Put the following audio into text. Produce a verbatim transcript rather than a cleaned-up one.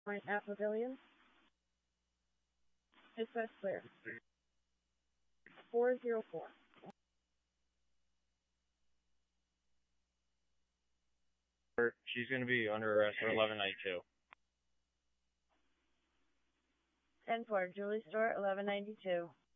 Point at Pavilion. Dispatch clear. four zero four. She's going to be under arrest for eleven ninety-two. ten four, Julie Store, eleven ninety-two.